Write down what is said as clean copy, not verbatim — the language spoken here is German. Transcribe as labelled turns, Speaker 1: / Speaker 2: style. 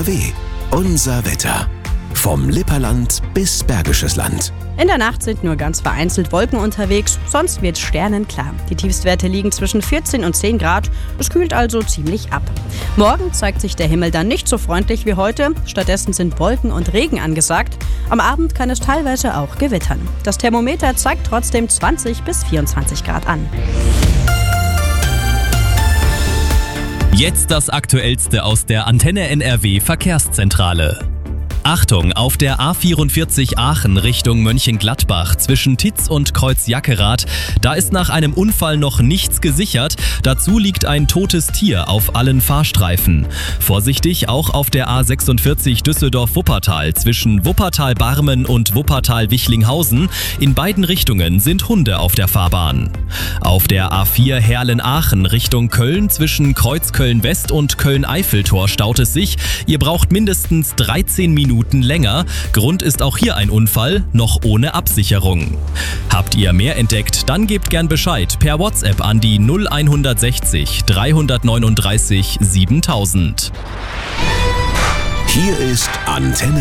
Speaker 1: NRW. Unser Wetter. Vom Lipperland bis Bergisches Land.
Speaker 2: In der Nacht sind nur ganz vereinzelt Wolken unterwegs, sonst wird sternenklar. Die Tiefstwerte liegen zwischen 14 und 10 Grad, es kühlt also ziemlich ab. Morgen zeigt sich der Himmel dann nicht so freundlich wie heute, stattdessen sind Wolken und Regen angesagt. Am Abend kann es teilweise auch gewittern. Das Thermometer zeigt trotzdem 20 bis 24 Grad an.
Speaker 3: Jetzt das Aktuellste aus der Antenne NRW Verkehrszentrale. Achtung, auf der A44 Aachen Richtung Mönchengladbach zwischen Titz und Kreuz-Jackerath, da ist nach einem Unfall noch nichts gesichert. Dazu liegt ein totes Tier auf allen Fahrstreifen. Vorsichtig auch auf der A46 Düsseldorf-Wuppertal zwischen Wuppertal-Barmen und Wuppertal-Wichlinghausen. In beiden Richtungen sind Hunde auf der Fahrbahn. Auf der A4 Herlen-Aachen Richtung Köln zwischen Kreuzköln-West und Köln-Eiffeltor staut es sich. Ihr braucht mindestens 13 Minuten länger. Grund ist auch hier ein Unfall, noch ohne Absicherung. Habt ihr mehr entdeckt, dann gebt gern Bescheid per WhatsApp an die 0160 339 7000.
Speaker 1: Hier ist Antenne